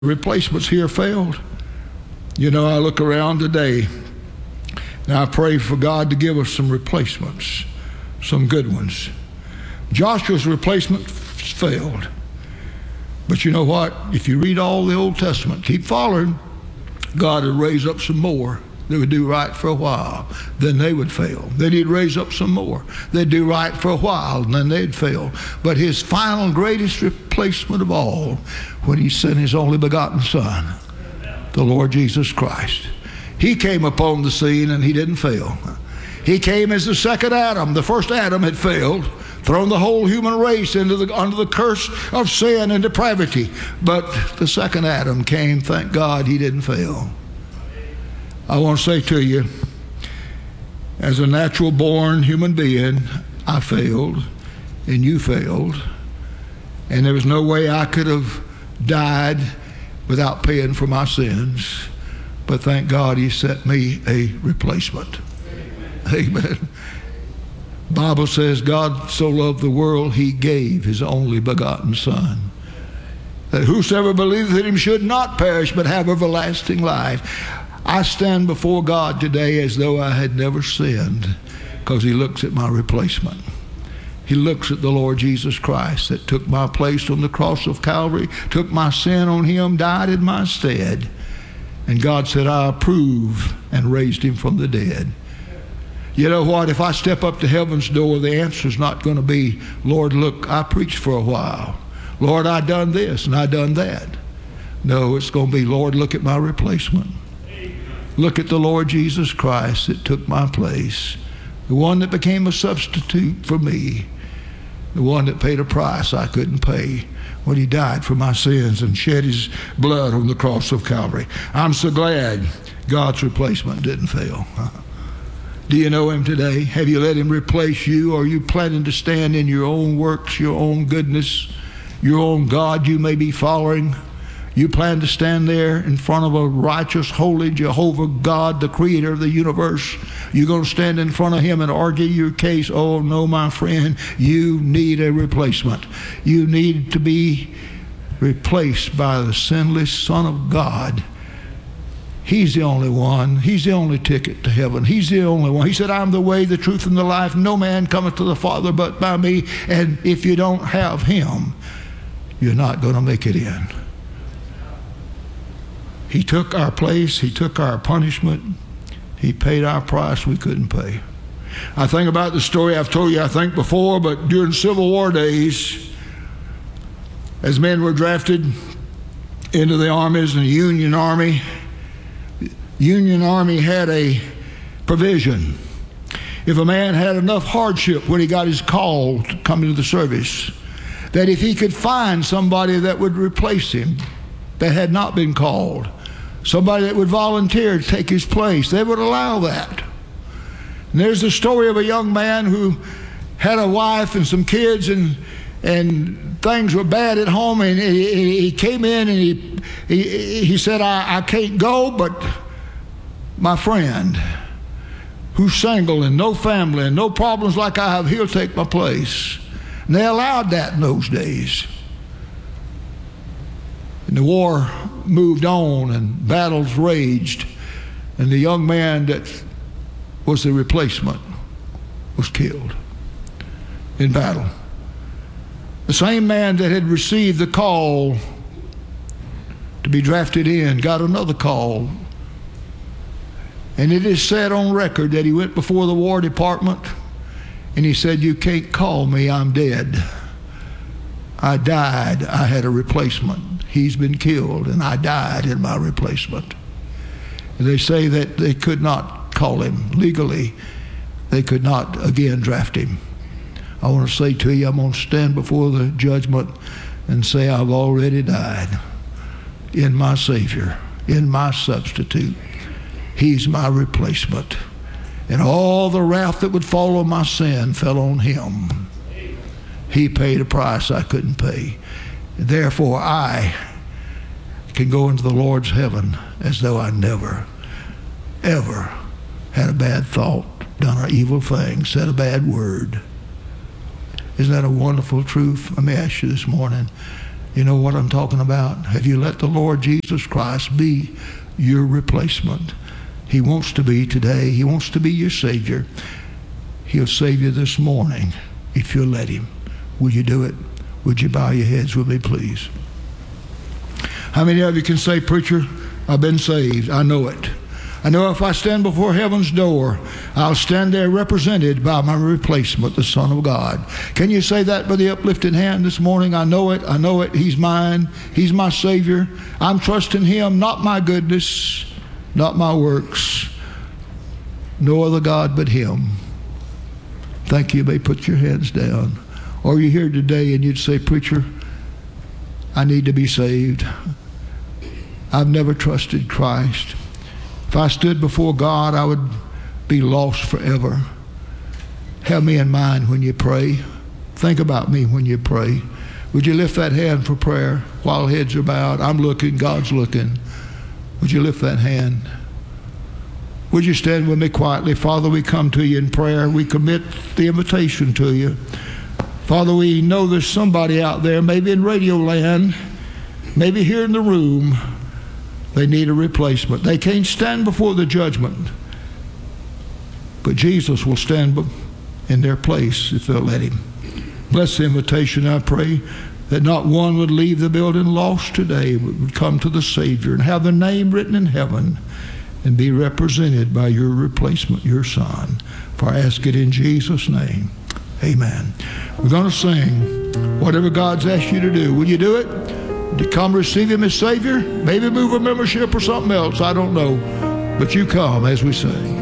replacements here failed. You know, I look around today and I pray for God to give us some replacements, some good ones. Joshua's replacement failed. But you know what? If you read all the Old Testament, keep following, God would raise up some more that would do right for a while. Then they would fail. Then he'd raise up some more. They'd do right for a while, and then they'd fail. But his final greatest replacement of all, when he sent his only begotten Son, the Lord Jesus Christ. He came upon the scene and he didn't fail. He came as the second Adam. The first Adam had failed, thrown the whole human race under the curse of sin and depravity. But the second Adam came, thank God he didn't fail. I want to say to you, as a natural born human being, I failed and you failed. And there was no way I could have died without paying for my sins. But thank God he sent me a replacement. Amen. Bible says God so loved the world he gave his only begotten Son, that whosoever believeth in him should not perish but have everlasting life. I stand before God today as though I had never sinned, because he looks at my replacement. He looks at the Lord Jesus Christ that took my place on the cross of Calvary, took my sin on him, died in my stead. And God said, I approve, and raised him from the dead. You know what? If I step up to heaven's door, the answer's not going to be, Lord, look, I preached for a while. Lord, I done this and I done that. No, it's going to be, Lord, look at my replacement. Look at the Lord Jesus Christ that took my place, the one that became a substitute for me, the one that paid a price I couldn't pay when he died for my sins and shed his blood on the cross of Calvary. I'm so glad God's replacement didn't fail. Do you know him today? Have you let him replace you? Or are you planning to stand in your own works, your own goodness, your own God you may be following? You plan to stand there in front of a righteous, holy Jehovah God, the creator of the universe? You're going to stand in front of him and argue your case? Oh, no, my friend, you need a replacement. You need to be replaced by the sinless Son of God. He's the only one. He's the only ticket to heaven. He's the only one. He said, I'm the way, the truth, and the life. No man cometh to the Father but by me. And if you don't have him, you're not going to make it in. He took our place. He took our punishment. He paid our price we couldn't pay. I think about the story I've told you, I think, before, but during Civil War days, as men were drafted into the armies and the Union Army had a provision. If a man had enough hardship when he got his call to come into the service, that if he could find somebody that would replace him that had not been called, somebody that would volunteer to take his place, they would allow that. And there's the story of a young man who had a wife and some kids, and things were bad at home, and he came in and he said, I can't go, but my friend who's single and no family and no problems like I have, he'll take my place. And they allowed that in those days. And the war moved on and battles raged, and the young man that was the replacement was killed in battle. The same man that had received the call to be drafted in got another call. And it is said on record that he went before the War Department and he said, you can't call me, I'm dead. I died, I had a replacement. He's been killed and I died in my replacement. And they say that they could not call him legally. They could not again draft him. I want to say to you, I'm going to stand before the judgment and say I've already died in my Savior, in my substitute. He's my replacement. And all the wrath that would fall on my sin fell on him. He paid a price I couldn't pay. Therefore, I can go into the Lord's heaven as though I never, ever had a bad thought, done an evil thing, said a bad word. Isn't that a wonderful truth? Let me ask you this morning, You know what I'm talking about? Have you let the Lord Jesus Christ be your replacement? He wants to be today. He wants to be your Savior. He'll save you this morning if you'll let him. Will you do it? Would you bow your heads with me, please? How many of you can say, preacher, I've been saved? I know it. I know if I stand before heaven's door, I'll stand there represented by my replacement, the Son of God. Can you say that with the uplifted hand this morning? I know it. I know it. He's mine. He's my Savior. I'm trusting him, not my goodness, not my works, no other God but him. Thank you. You may put your heads down. Or you're here today and you'd say, preacher, I need to be saved. I've never trusted Christ. If I stood before God, I would be lost forever. Have me in mind when you pray. Think about me when you pray. Would you lift that hand for prayer while heads are bowed? I'm looking, God's looking. Would you lift that hand? Would you stand with me quietly? Father, we come to you in prayer. We commit the invitation to you. Father, we know there's somebody out there, maybe in radio land, maybe here in the room, they need a replacement. They can't stand before the judgment, but Jesus will stand in their place if they'll let him. Bless the invitation, I pray, that not one would leave the building lost today, but would come to the Savior and have their name written in heaven and be represented by your replacement, your Son. For I ask it in Jesus' name. Amen. We're going to sing whatever God's asked you to do. Will you do it? To come receive him as Savior? Maybe move a membership or something else. I don't know. But you come as we sing.